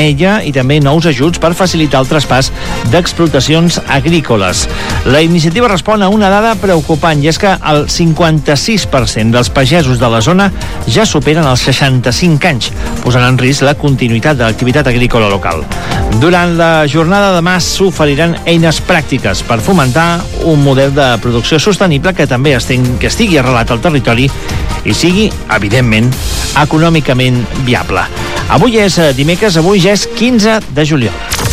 ella i també nous ajuts per facilitar el traspàs d'explotacions agrícoles. La iniciativa respon a una dada preocupant, i és que el 56% dels pagesos de la zona ja superen els 65 anys, posant en risc la continuïtat de l'activitat agrícola local. Durant la jornada de demà s'oferiran eines pràctiques per fomentar un model de producció sostenible que també estigui arrelat al territori i sigui, evidentment, econòmicament viable. Avui és dimecres, avui ja és 15 de juliol.